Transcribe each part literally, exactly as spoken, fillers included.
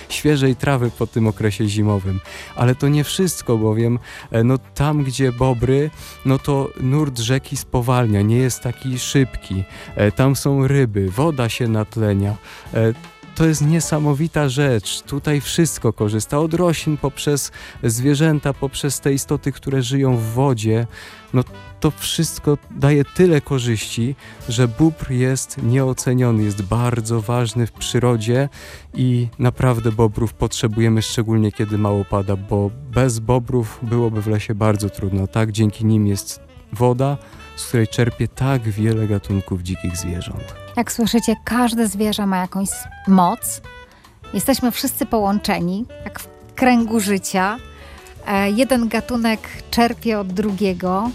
świeżej trawy po tym okresie zimowym. Ale to nie wszystko, bowiem e, no, tam, gdzie bobry, no to nurt rzeki spowalnia, nie jest taki szybki. E, tam są ryby, woda się natlenia. E, To jest niesamowita rzecz. Tutaj wszystko korzysta od roślin, poprzez zwierzęta, poprzez te istoty, które żyją w wodzie. No to wszystko daje tyle korzyści, że bóbr jest nieoceniony, jest bardzo ważny w przyrodzie i naprawdę bobrów potrzebujemy, szczególnie kiedy mało pada, bo bez bobrów byłoby w lesie bardzo trudno. Tak, dzięki nim jest woda, z której czerpie tak wiele gatunków dzikich zwierząt. Jak słyszycie, każde zwierzę ma jakąś moc. Jesteśmy wszyscy połączeni, jak w kręgu życia. E, jeden gatunek czerpie od drugiego,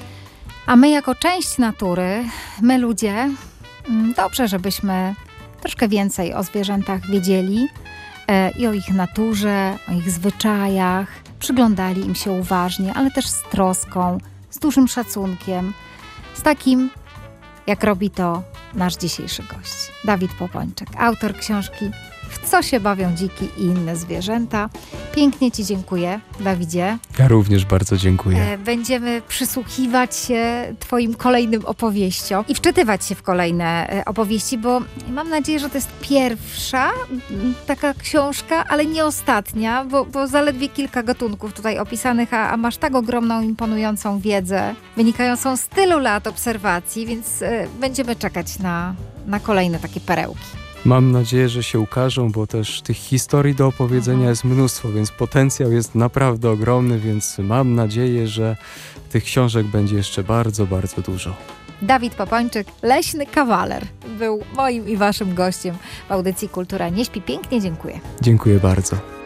a my jako część natury, my ludzie, dobrze, żebyśmy troszkę więcej o zwierzętach wiedzieli e, i o ich naturze, o ich zwyczajach, przyglądali im się uważnie, ale też z troską, z dużym szacunkiem, z takim, jak robi to nasz dzisiejszy gość, Dawid Popończyk, autor książki W co się bawią dziki i inne zwierzęta. Pięknie Ci dziękuję, Dawidzie. Ja również bardzo dziękuję. Będziemy przysłuchiwać się Twoim kolejnym opowieściom i wczytywać się w kolejne opowieści, bo mam nadzieję, że to jest pierwsza taka książka, ale nie ostatnia, bo, bo zaledwie kilka gatunków tutaj opisanych, a, a masz tak ogromną, imponującą wiedzę wynikającą z tylu lat obserwacji, więc będziemy czekać na, na kolejne takie perełki. Mam nadzieję, że się ukażą, bo też tych historii do opowiedzenia jest mnóstwo, więc potencjał jest naprawdę ogromny, więc mam nadzieję, że tych książek będzie jeszcze bardzo, bardzo dużo. Dawid Popończyk, leśny kawaler, był moim i waszym gościem w audycji Kultura nie śpi. Pięknie dziękuję. Dziękuję bardzo.